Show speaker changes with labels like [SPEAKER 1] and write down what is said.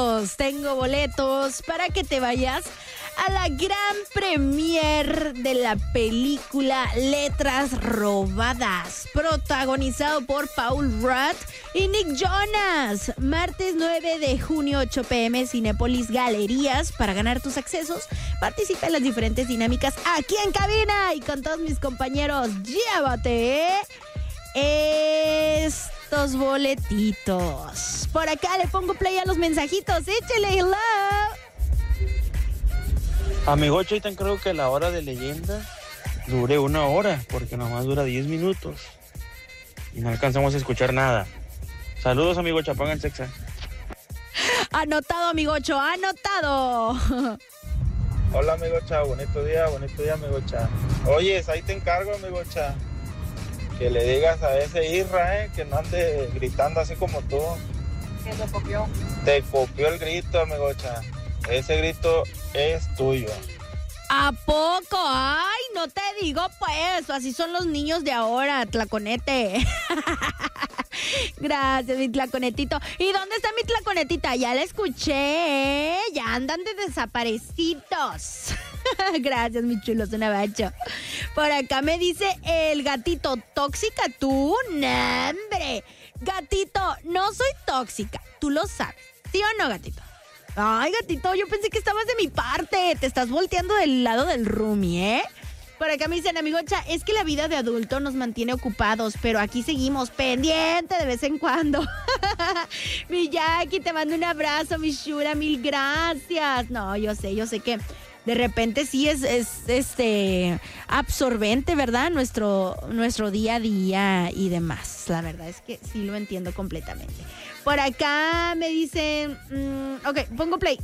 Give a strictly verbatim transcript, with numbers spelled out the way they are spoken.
[SPEAKER 1] amigos, tengo boletos para que te vayas a la gran premier de la película Letras Robadas, protagonizado por Paul Rudd y Nick Jonas. Martes nueve de junio, ocho p.m. Cinépolis Galerías. Para ganar tus accesos, participa en las diferentes dinámicas aquí en cabina y con todos mis compañeros. Llévate estos boletitos. Por acá le pongo play a los mensajitos. Échale, hello.
[SPEAKER 2] Amigocho, ahorita creo que la hora de leyenda dure una hora, porque nomás dura diez minutos y no alcanzamos a escuchar nada. Saludos, amigocho, pongan sexa.
[SPEAKER 1] Anotado, amigocho, anotado.
[SPEAKER 3] Hola, amigocha, bonito día, bonito día, amigocha. Oyes, ahí te encargo, amigocha, que le digas a ese Isra, eh, que no ande gritando así como tú.
[SPEAKER 4] ¿Quién lo copió?
[SPEAKER 3] Te copió el grito, amigocha. Ese grito es tuyo.
[SPEAKER 1] ¿A poco? Ay, no te digo pues, así son los niños de ahora, tlaconete. Gracias, mi tlaconetito. ¿Y dónde está mi tlaconetita? Ya la escuché, ¿eh? Ya andan de desaparecidos. Gracias, mi chulos, un abrazo. Por acá me dice el gatito, ¿tóxica tú? ¡No, hombre! Gatito, no soy tóxica, tú lo sabes. ¿Sí o no, gatito? Ay, gatito, yo pensé que estabas de mi parte. Te estás volteando del lado del roomie, ¿eh? Por acá me dicen, amigocha, es que la vida de adulto nos mantiene ocupados, pero aquí seguimos pendiente de vez en cuando. Mi Jackie, te mando un abrazo, mi Shura, mil gracias. No, yo sé, yo sé que de repente sí es, es este absorbente, ¿verdad? Nuestro, nuestro día a día y demás. La verdad es que sí lo entiendo completamente. Por acá me dicen, mmm, ok, pongo play.